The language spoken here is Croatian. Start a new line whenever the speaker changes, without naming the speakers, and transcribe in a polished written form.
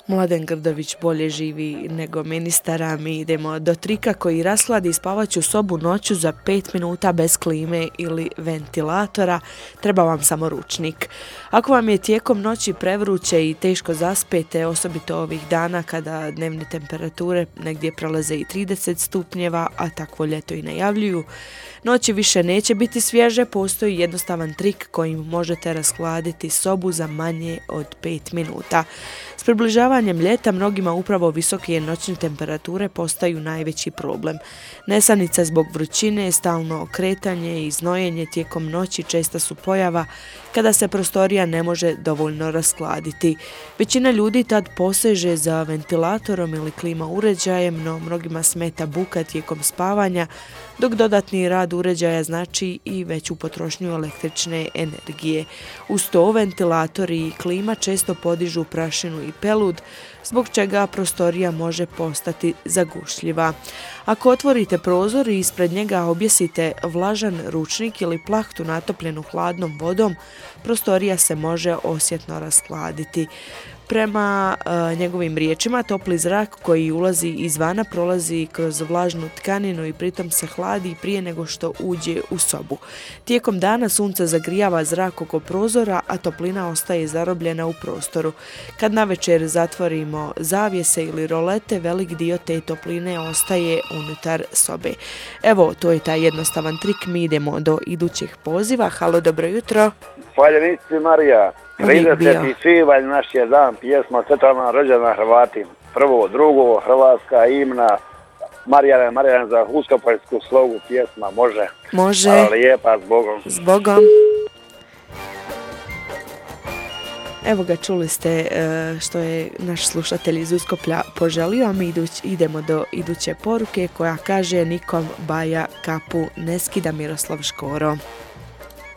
Mladen Grdović bolje živi nego ministar, a mi idemo do trika koji rashladi spavaću sobu noću za 5 minuta bez klime ili ventilatora. Treba vam samo ručnik. Ako vam je tijekom noći prevruće i teško zaspete, osobito ovih dana kada dnevne temperature negdje prelaze i 30 stupnjeva, a takvo ljeto i najavljuju, noći više neće biti svježe, postoji jednostavan trik kojim možete rashladiti sobu za manje od 5 minuta. S približavanjem ljeta mnogima upravo visoke noćne temperature postaju najveći problem. Nesanica zbog vrućine, stalno okretanje i znojenje tijekom noći česta su pojava kada se prostorija ne može dovoljno rashladiti. Većina ljudi tad poseže za ventilatorom ili klima uređajem, no mnogima smeta buka tijekom spavanja, dok dodatni rad uređaja znači i veću potrošnju električne energije. Uz to ventilatori i klima često podižu prašinu i pelud, zbog čega prostorija može postati zagušljiva. Ako otvorite prozor i ispred njega objesite vlažan ručnik ili plahtu natopljenu hladnom vodom, prostorija se može osjetno rashladiti. Prema njegovim riječima, topli zrak koji ulazi izvana prolazi kroz vlažnu tkaninu i pritom se hladi prije nego što uđe u sobu. Tijekom dana sunce zagrijava zrak oko prozora, a toplina ostaje zarobljena u prostoru. Kad navečer zatvorimo zavjese ili rolete, velik dio te topline ostaje unutar sobe. Evo, to je taj jednostavan trik. Mi idemo do idućih poziva. Halo, dobro jutro.
Hvaljenici Marija. 30. svibanj naš je dan pjesma Cvjetana rođena Hrvati. Prvo, drugo, hrvatska imna Marijana za uskopaljsku slogu pjesma. Može.
Može.
Hvala lijepa, s Bogom.
S Bogom. Evo ga, čuli ste što je naš slušatelj iz Uskoplja poželio, a mi idemo do iduće poruke koja kaže: nikom baja kapu ne skida, Miroslav Škoro.